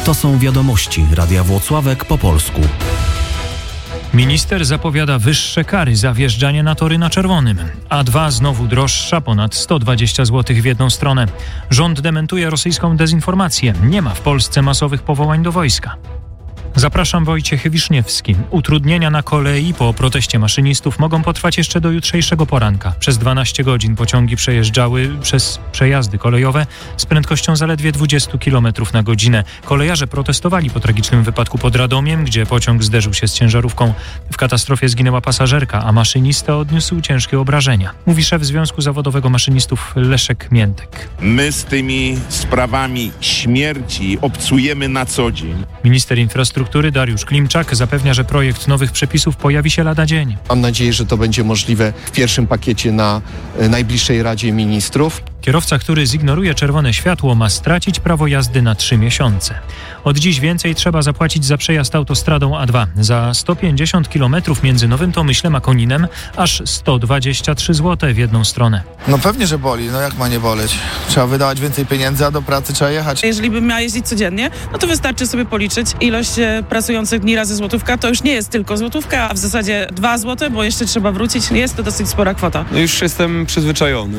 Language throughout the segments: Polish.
To są wiadomości Radia Włocławek po polsku. Minister zapowiada wyższe kary za wjeżdżanie na tory na czerwonym. A2 znowu droższa, ponad 120 zł w jedną stronę. Rząd dementuje rosyjską dezinformację. Nie ma w Polsce masowych powołań do wojska. Zapraszam, Wojciech Wiszniewski. Utrudnienia na kolei po proteście maszynistów mogą potrwać jeszcze do jutrzejszego poranka. Przez 12 godzin pociągi przejeżdżały przez przejazdy kolejowe z prędkością zaledwie 20 km na godzinę. Kolejarze protestowali po tragicznym wypadku pod Radomiem, gdzie pociąg zderzył się z ciężarówką. W katastrofie zginęła pasażerka, a maszynista odniósł ciężkie obrażenia. Mówi szef Związku Zawodowego Maszynistów Leszek Miętek. My z tymi sprawami śmierci obcujemy na co dzień. Minister infrastruktury Dariusz Klimczak zapewnia, że projekt nowych przepisów pojawi się lada dzień. Mam nadzieję, że to będzie możliwe w pierwszym pakiecie na najbliższej Radzie Ministrów. Kierowca, który zignoruje czerwone światło, ma stracić prawo jazdy na 3 miesiące. Od dziś więcej trzeba zapłacić za przejazd autostradą A2. Za 150 km między Nowym Tomyślem a Koninem aż 123 zł w jedną stronę. No pewnie, że boli. No jak ma nie boleć? Trzeba wydawać więcej pieniędzy, a do pracy trzeba jechać. Jeżeli bym miała jeździć codziennie, no to wystarczy sobie policzyć ilość pracujących dni razy złotówka. To już nie jest tylko złotówka, a w zasadzie 2 zł, bo jeszcze trzeba wrócić. Jest to dosyć spora kwota. No już jestem przyzwyczajony.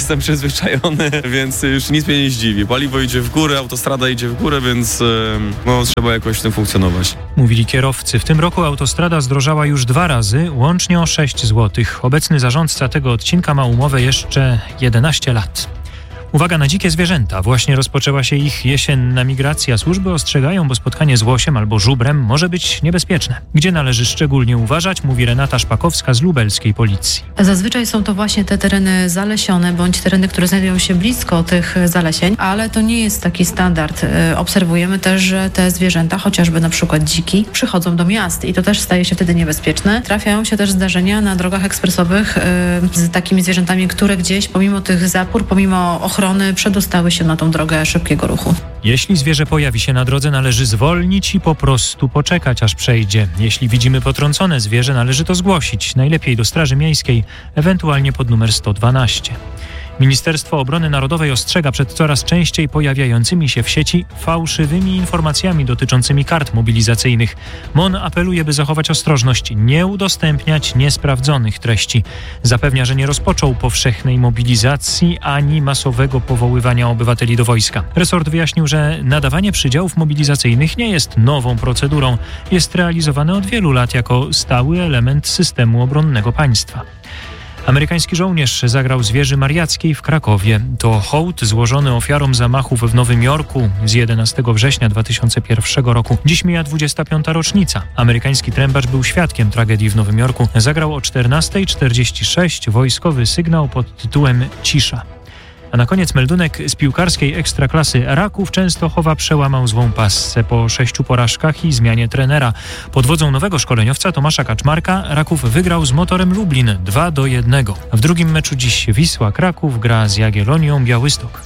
Więc już nic mnie nie zdziwi. Paliwo idzie w górę, autostrada idzie w górę, więc trzeba jakoś w tym funkcjonować. Mówili kierowcy. W tym roku autostrada zdrożała już 2 razy, łącznie o 6 zł. Obecny zarządca tego odcinka ma umowę jeszcze 11 lat. Uwaga na dzikie zwierzęta. Właśnie rozpoczęła się ich jesienna migracja. Służby ostrzegają, bo spotkanie z łosiem albo żubrem może być niebezpieczne. Gdzie należy szczególnie uważać, mówi Renata Szpakowska z lubelskiej policji. Zazwyczaj są to właśnie te tereny zalesione, bądź tereny, które znajdują się blisko tych zalesień, ale to nie jest taki standard. Obserwujemy też, że te zwierzęta, chociażby na przykład dziki, przychodzą do miast i to też staje się wtedy niebezpieczne. Trafiają się też zdarzenia na drogach ekspresowych z takimi zwierzętami, które gdzieś pomimo tych zapór, pomimo ochrony przedostały się na tą drogę szybkiego ruchu. Jeśli zwierzę pojawi się na drodze, należy zwolnić i po prostu poczekać, aż przejdzie. Jeśli widzimy potrącone zwierzę, należy to zgłosić, najlepiej do Straży Miejskiej, ewentualnie pod numer 112. Ministerstwo Obrony Narodowej ostrzega przed coraz częściej pojawiającymi się w sieci fałszywymi informacjami dotyczącymi kart mobilizacyjnych. MON apeluje, by zachować ostrożność, nie udostępniać niesprawdzonych treści. Zapewnia, że nie rozpoczął powszechnej mobilizacji ani masowego powoływania obywateli do wojska. Resort wyjaśnił, że nadawanie przydziałów mobilizacyjnych nie jest nową procedurą. Jest realizowane od wielu lat jako stały element systemu obronnego państwa. Amerykański żołnierz zagrał z wieży Mariackiej w Krakowie. To hołd złożony ofiarom zamachów w Nowym Jorku z 11 września 2001 roku. Dziś mija 25. rocznica. Amerykański trębacz był świadkiem tragedii w Nowym Jorku. Zagrał o 14:46 wojskowy sygnał pod tytułem Cisza. A na koniec meldunek z piłkarskiej ekstraklasy. Raków Częstochowa przełamał złą passę po 6 porażkach i zmianie trenera. Pod wodzą nowego szkoleniowca Tomasza Kaczmarka Raków wygrał z Motorem Lublin 2-1. W drugim meczu dziś Wisła Kraków gra z Jagiellonią Białystok.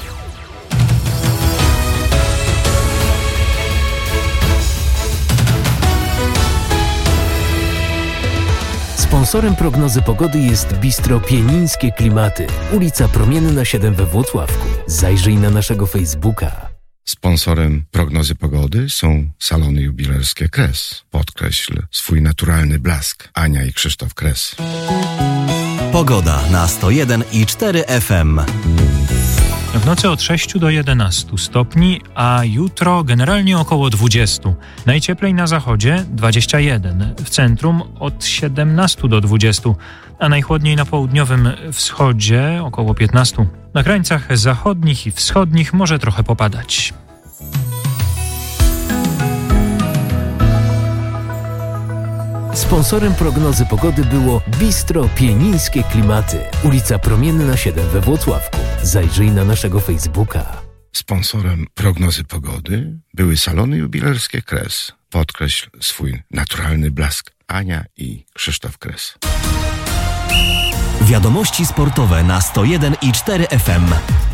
Sponsorem prognozy pogody jest Bistro Pienińskie Klimaty. Ulica Promienna 7 we Włocławku. Zajrzyj na naszego Facebooka. Sponsorem prognozy pogody są salony jubilerskie Kres. Podkreśl swój naturalny blask. Ania i Krzysztof Kres. Pogoda na 101,4 FM. W nocy od 6 do 11 stopni, a jutro generalnie około 20. Najcieplej na zachodzie 21, w centrum od 17 do 20, a najchłodniej na południowym wschodzie około 15. Na krańcach zachodnich i wschodnich może trochę popadać. Sponsorem prognozy pogody było Bistro Pienińskie Klimaty. Ulica Promienna 7 we Włocławku. Zajrzyj na naszego Facebooka. Sponsorem prognozy pogody były salony jubilerskie Kres. Podkreśl swój naturalny blask. Ania i Krzysztof Kres. Wiadomości sportowe na 101,4 FM.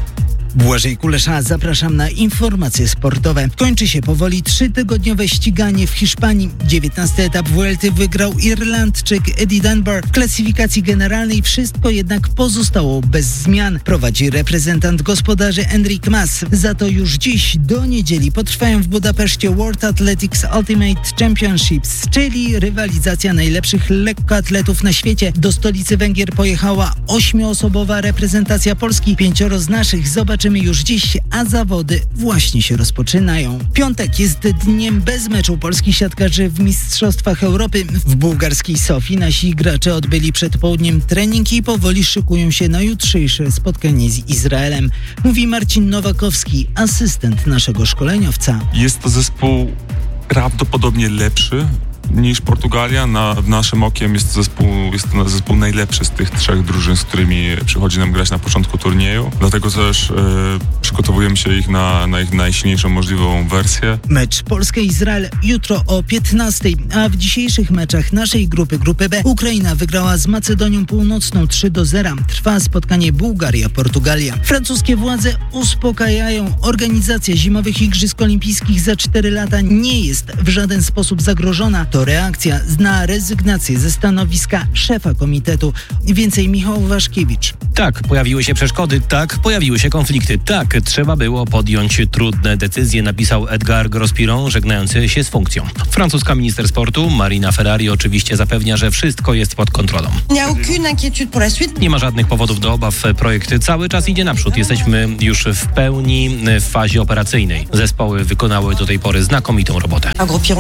Błażej Kulesza, zapraszam na informacje sportowe. Kończy się powoli 3-tygodniowe ściganie w Hiszpanii. 19. etap Vuelty wygrał Irlandczyk Eddie Dunbar. W klasyfikacji generalnej wszystko jednak pozostało bez zmian. Prowadzi reprezentant gospodarzy Enric Mas. Za to już dziś do niedzieli potrwają w Budapeszcie World Athletics Ultimate Championships, czyli rywalizacja najlepszych lekkoatletów na świecie. Do stolicy Węgier pojechała 8-osobowa reprezentacja Polski. 5 z naszych zobaczymy już dziś, a zawody właśnie się rozpoczynają. Piątek jest dniem bez meczu polskich siatkarzy w Mistrzostwach Europy. W bułgarskiej Sofii nasi gracze odbyli przed południem trening i powoli szykują się na jutrzejsze spotkanie z Izraelem. Mówi Marcin Nowakowski, asystent naszego szkoleniowca. Jest to zespół prawdopodobnie lepszy niż Portugalia. Naszym okiem jest to zespół najlepszy z tych 3 drużyn, z którymi przychodzi nam grać na początku turnieju. Dlatego też przygotowujemy się na ich najsilniejszą możliwą wersję. Mecz Polska-Izrael jutro o 15:00, a w dzisiejszych meczach naszej grupy B Ukraina wygrała z Macedonią Północną 3-0. Trwa spotkanie Bułgaria-Portugalia. Francuskie władze uspokajają. Organizacja zimowych Igrzysk Olimpijskich za 4 lata nie jest w żaden sposób zagrożona. To reakcja na rezygnację ze stanowiska szefa komitetu. Więcej Michał Waszkiewicz. Tak, pojawiły się przeszkody, tak, pojawiły się konflikty, tak, trzeba było podjąć trudne decyzje, napisał Edgar Gros-Piron, żegnający się z funkcją. Francuska minister sportu Marina Ferrari oczywiście zapewnia, że wszystko jest pod kontrolą. Nie ma żadnych powodów do obaw, projekt cały czas idzie naprzód, jesteśmy już w pełni w fazie operacyjnej. Zespoły wykonały do tej pory znakomitą robotę.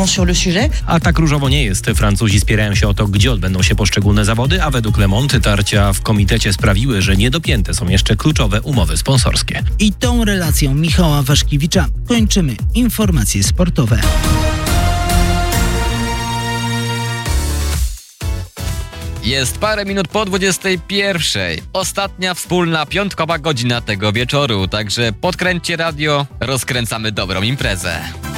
A tak różowo nie jest. Francuzi spierają się o to, gdzie odbędą się poszczególne zawody, a według Le Monde tarcia w komitecie sprawiły, że niedopięte są jeszcze kluczowe umowy sponsorskie. I tą relacją Michała Waszkiewicza kończymy informacje sportowe. Jest parę minut po 21:00. Ostatnia wspólna piątkowa godzina tego wieczoru. Także podkręćcie radio, rozkręcamy dobrą imprezę.